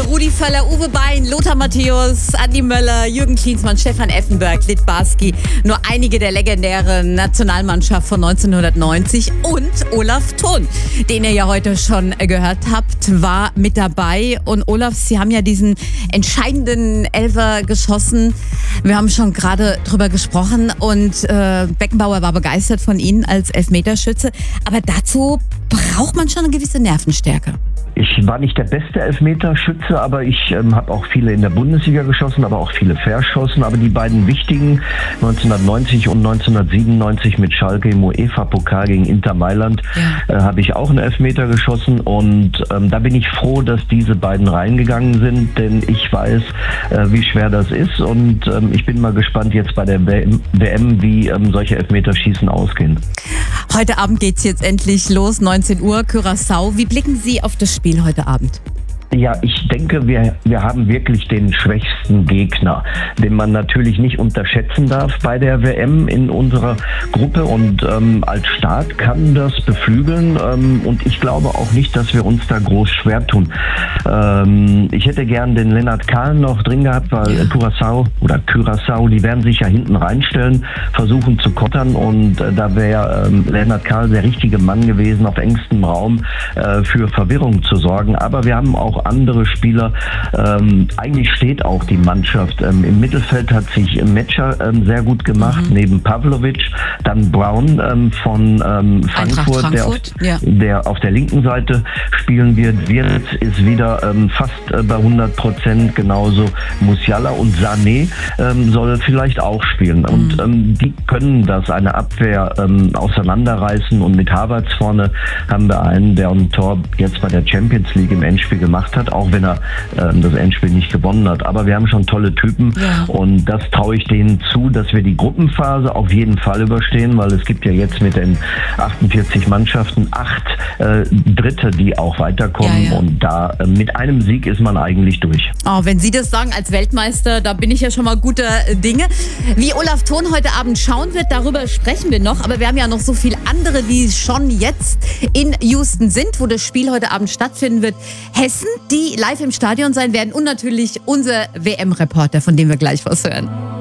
Rudi Völler, Uwe Bein, Lothar Matthäus, Andi Möller, Jürgen Klinsmann, Stefan Effenberg, Littbarski. Nur einige der legendären Nationalmannschaft von 1990. Und Olaf Thon, den ihr ja heute schon gehört habt, war mit dabei. Und Olaf, Sie haben ja diesen entscheidenden Elfer geschossen. Wir haben schon gerade drüber gesprochen und Beckenbauer war begeistert von Ihnen als Elfmeterschütze. Aber dazu braucht man schon eine gewisse Nervenstärke. Ich war nicht der beste Elfmeterschütze, aber ich habe auch viele in der Bundesliga geschossen, aber auch viele verschossen. Aber die beiden wichtigen, 1990 und 1997 mit Schalke im UEFA-Pokal gegen Inter Mailand, habe ich auch einen Elfmeter geschossen. Und da bin ich froh, dass diese beiden reingegangen sind, denn ich weiß, wie schwer das ist. Und ich bin mal gespannt jetzt bei der WM, wie solche Elfmeterschießen ausgehen. Heute Abend geht's jetzt endlich los, 19 Uhr, Curaçao. Wie blicken Sie auf das Spiel heute Abend? Ja, ich denke, wir haben wirklich den schwächsten Gegner, den man natürlich nicht unterschätzen darf bei der WM in unserer Gruppe. Und als Staat kann das beflügeln. Und ich glaube auch nicht, dass wir uns da groß schwer tun. Ich hätte gern den Lennart Kahl noch drin gehabt, weil Curaçao, die werden sich ja hinten reinstellen, versuchen zu kontern. Und da wäre Lennart Kahl der richtige Mann gewesen, auf engstem Raum für Verwirrung zu sorgen. Aber wir haben auch andere Spieler. Eigentlich steht auch die Mannschaft. Im Mittelfeld hat sich Metscher sehr gut gemacht, neben Pavlovic. Dann Brown von Frankfurt, der auf der linken Seite spielen wird. Wirtz ist wieder fast bei 100%, genauso Musiala, und Sané soll vielleicht auch spielen. Und die können das, eine Abwehr auseinanderreißen. Und mit Havertz vorne haben wir einen, der ein Tor jetzt bei der Champions League im Endspiel gemacht hat, auch wenn er das Endspiel nicht gewonnen hat. Aber wir haben schon tolle Typen und das traue ich denen zu, dass wir die Gruppenphase auf jeden Fall überstehen, weil es gibt ja jetzt mit den 48 Mannschaften 8 Dritte, die auch weiterkommen und da mit einem Sieg ist man eigentlich durch. Oh, wenn Sie das sagen als Weltmeister, da bin ich ja schon mal guter Dinge. Wie Olaf Thon heute Abend schauen wird, darüber sprechen wir noch, aber wir haben ja noch so viele andere, die schon jetzt in Houston sind, wo das Spiel heute Abend stattfinden wird. Hessen, die live im Stadion sein werden, und natürlich unser WM-Reporter, von dem wir gleich was hören.